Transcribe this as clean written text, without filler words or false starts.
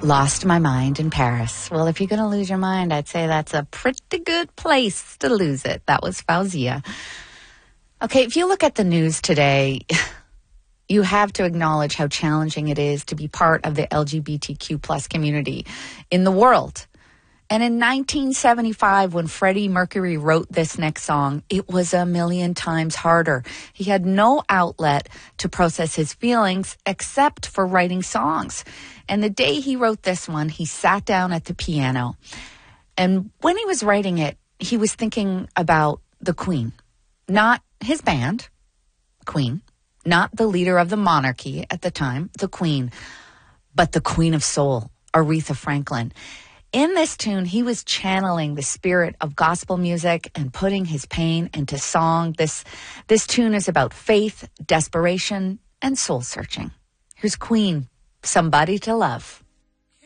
Lost my mind in Paris. Well, if you're going to lose your mind, I'd say that's a pretty good place to lose it. That was Fauzia. Okay, if you look at the news today, you have to acknowledge how challenging it is to be part of the LGBTQ plus community in the world. And in 1975, when Freddie Mercury wrote this next song, it was a million times harder. He had no outlet to process his feelings except for writing songs. And the day he wrote this one, he sat down at the piano. And when he was writing it, he was thinking about the Queen, not his band, Queen, not the leader of the monarchy at the time, the Queen, but the Queen of Soul, Aretha Franklin. In this tune, he was channeling the spirit of gospel music and putting his pain into song. This tune is about faith, desperation, and soul searching. Here's Queen, Somebody to Love.